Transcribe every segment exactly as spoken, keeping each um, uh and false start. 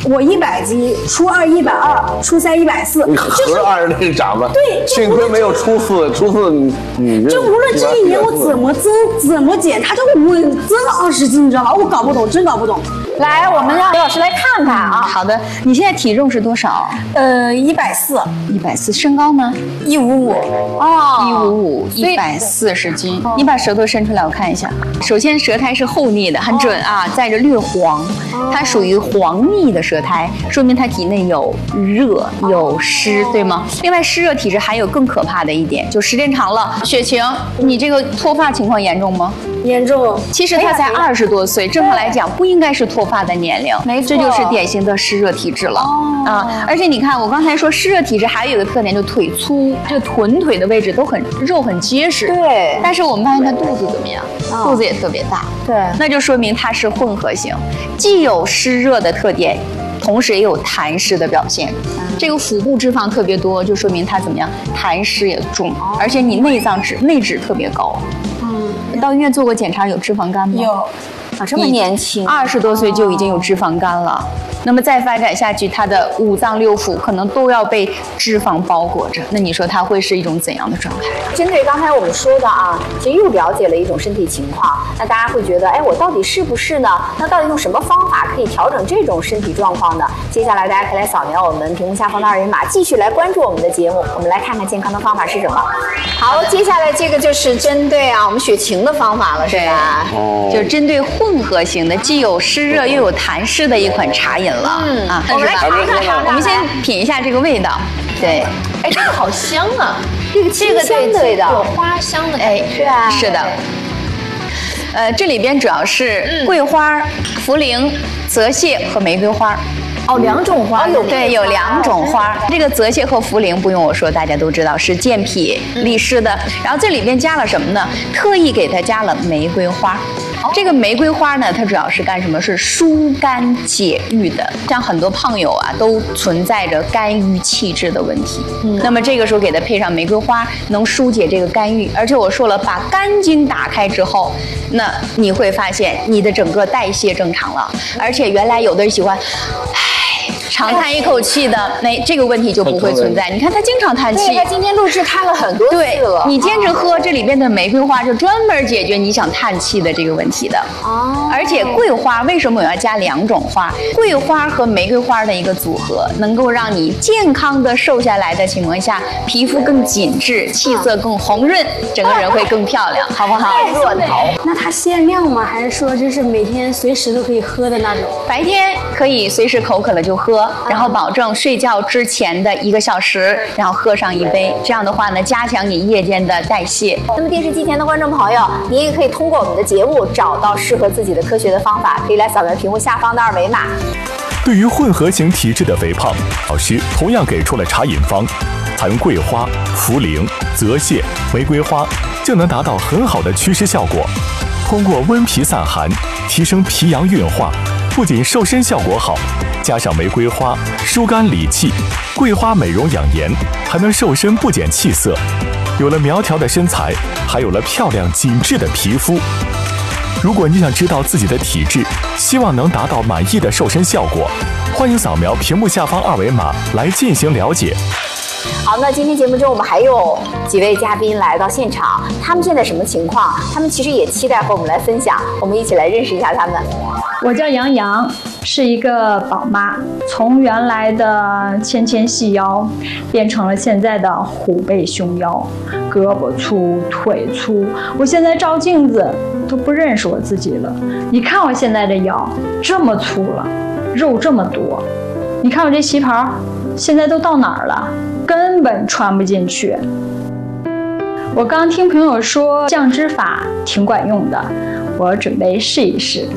我一百斤，初二一百二，初三一百四， 你合二那个长吧。 对， 幸亏没有初四，初四你你就无论这一年我怎么增怎么减，它就稳增二十斤，你知道吗？我搞不懂，真搞不懂。 来，我们让刘老师来看看啊。 好的，你现在体重是多少？ 呃，一百四， 一百四。身高呢？ 一五五。 哦，一五五，一百四十斤。你把舌头伸出来，我看一下。首先，舌苔是厚腻的，很准啊，带着略黄，它属于黄腻的舌苔，说明它体内有热有湿，对吗？另外，湿热体质还有更可怕的一点，就时间长了，雪晴，你这个脱发情况严重吗？ 严重。 其实他才二十多岁，正常来讲不应该是脱发的年龄， 没错， 这就是典型的湿热体质了。哦啊，而且你看，我刚才说湿热体质还有一个特点，就腿粗，这个臀腿的位置都很肉很结实。 对。 但是我们发现他肚子怎么样？哦、肚子也特别大。 对。 那就说明它是混合型，既有湿热的特点，同时也有痰湿的表现。嗯、这个腹部脂肪特别多，就说明它怎么样？痰湿也重，哦、而且你内脏脂内脂特别高。嗯，到医院做过检查，有脂肪肝吗？ 有。 啊，这么年轻， 二十多岁就已经有脂肪肝了。那么再发展下去，他的五脏六腑可能都要被脂肪包裹着。那你说他会是一种怎样的状态？ 针对刚才我们说的啊，其实又了解了一种身体情况。那大家会觉得，哎，我到底是不是呢？那到底用什么方法可以调整这种身体状况呢？接下来大家可以来扫描我们屏幕下方的二维码，继续来关注我们的节目。我们来看看健康的方法是什么。好，接下来这个就是针对啊我们雪晴的方法了，是吧？ 哦，就是针对混合型的，既有湿热又有痰湿的一款茶饮了。嗯啊， 我们来尝尝尝， 我们先品一下这个味道。对， 哎，这个好香啊！ 这个清香的味道， 有花香的， 哎， 是吧？ 是的。呃，这里边主要是桂花、茯苓、泽泻和玫瑰花。 哦，两种花有对，有两种花。这个泽泻和茯苓不用我说，大家都知道是健脾利湿的。然后这里边加了什么呢？特意给它加了玫瑰花。这个玫瑰花呢，它主要是干什么？是疏肝解郁的。像很多胖友啊，都存在着肝郁气滞的问题。嗯，那么这个时候给它配上玫瑰花，能疏解这个肝郁。而且我说了，把肝经打开之后，那你会发现你的整个代谢正常了。而且原来有的人喜欢，唉，长叹一口气的，那这个问题就不会存在。你看他经常叹气， 他今天录制看了很多次了。 对，你坚持喝这里边的玫瑰花，就专门解决你想叹气的这个问题的。哦。而且桂花为什么我要加两种花？桂花和玫瑰花的一个组合，能够让你健康的瘦下来的情况下，皮肤更紧致，气色更红润，整个人会更漂亮，好不好？ 热头。 那它限量吗？还是说就是每天随时都可以喝的那种？ 白天可以随时口渴了就喝，然后保证睡觉之前的一个小时，然后喝上一杯。这样的话呢，加强你夜间的代谢。 那么电视机前的观众朋友，您也可以通过我们的节目找到适合自己的科学的方法，可以来扫描屏幕下方的二维码。 对于混合型体质的肥胖，老师同样给出了茶饮方，采用桂花、茯苓、泽泻、玫瑰花，就能达到很好的祛湿效果。通过温脾散寒，提升脾阳运化，不仅瘦身效果好，加上玫瑰花疏肝理气，桂花美容养颜，还能瘦身不减气色。有了苗条的身材，还有了漂亮紧致的皮肤。如果你想知道自己的体质，希望能达到满意的瘦身效果，欢迎扫描屏幕下方二维码来进行了解。 好，那今天节目中我们还有几位嘉宾来到现场，他们现在什么情况？他们其实也期待和我们来分享，我们一起来认识一下他们。 我叫杨洋，是一个宝妈，从原来的纤纤细腰变成了现在的虎背熊腰，胳膊粗腿粗，我现在照镜子都不认识我自己了。你看我现在的腰这么粗了，肉这么多，你看我这旗袍现在都到哪儿了，根本穿不进去。我刚听朋友说降脂法挺管用的，我准备试一试。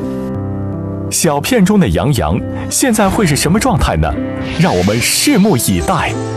小片中的杨洋现在会是什么状态呢？让我们拭目以待。